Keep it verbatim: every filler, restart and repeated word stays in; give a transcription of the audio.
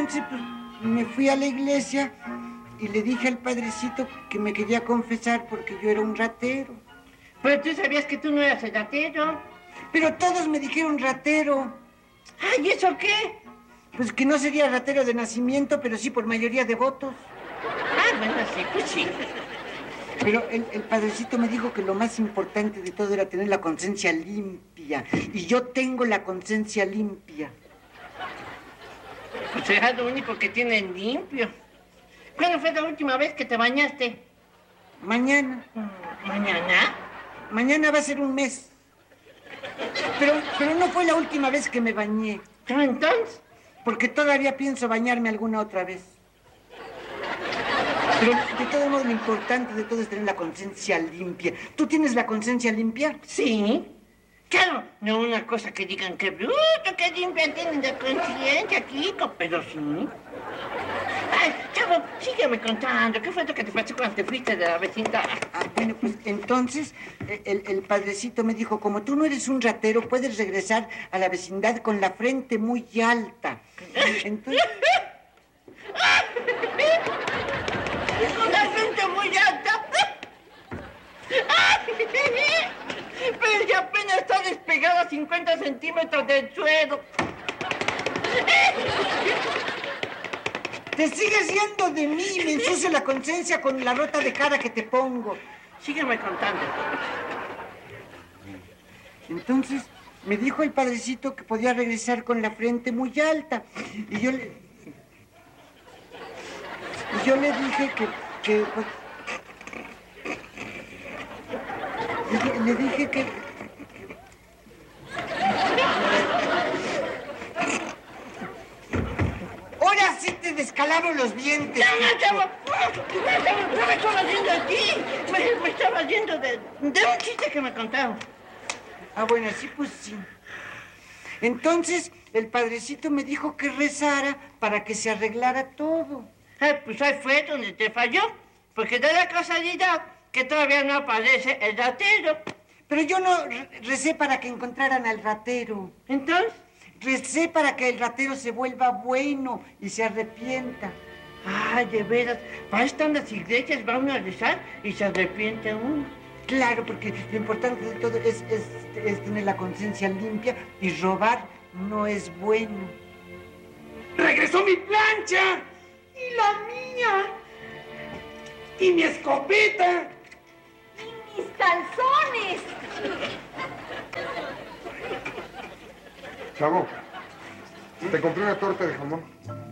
entonces pues, me fui a la iglesia y le dije al padrecito que me quería confesar porque yo era un ratero. Pero tú sabías que tú no eras el ratero. Pero todos me dijeron ratero. Ay, ¿y eso qué? Pues que no sería ratero de nacimiento, pero sí por mayoría de votos. Ah, bueno, sí, pues sí. Pero el, el padrecito me dijo que lo más importante de todo era tener la conciencia limpia. Y yo tengo la conciencia limpia. Pues será lo único que tienen limpio. ¿Cuándo fue la última vez que te bañaste? Mañana. ¿Mañana? Mañana va a ser un mes. Pero, pero no fue la última vez que me bañé. ¿Pero entonces? Porque todavía pienso bañarme alguna otra vez. Pero de todo modo lo importante de todo es tener la conciencia limpia. ¿Tú tienes la conciencia limpia? Sí. Claro, no una cosa que digan que bruto, que limpia tienen de conciencia, Kiko, pero sí. Ay, chavo, sígueme contando. ¿Qué fue lo que te pasó cuando te fuiste de la vecindad? Ah, bueno, pues entonces el, el padrecito me dijo, como tú no eres un ratero, puedes regresar a la vecindad con la frente muy alta. Entonces... Con la frente muy alta. Pero ya apenas está despegada a cincuenta centímetros del suelo. Te sigues riendo de mí y me ensucio la conciencia con la rota de cara que te pongo. Sígueme contando. Entonces me dijo el padrecito que podía regresar con la frente muy alta. Y yo le... Y yo le dije que... que pues, le, le dije que... ¡Ahora sí te descalabro los dientes! ¡No, no, chavo! ¡No, no me estaba yendo aquí! Me, me estaba yendo de, de un chiste que me contaron. Ah, bueno, sí, pues sí. Entonces, el padrecito me dijo que rezara para que se arreglara todo. Ah, pues ahí fue donde te falló, porque da la casualidad que todavía no aparece el ratero. Pero yo no recé para que encontraran al ratero. ¿Entonces? Recé para que el ratero se vuelva bueno y se arrepienta. Ay, de veras, para esto en las iglesias va uno a rezar y se arrepiente uno. Claro, porque lo importante de todo es, es, es tener la conciencia limpia y robar no es bueno. ¡Regresó mi plancha! ¡Y la mía! ¡Y mi escopeta! ¡Y mis calzones! Chavo, te compré una torta de jamón.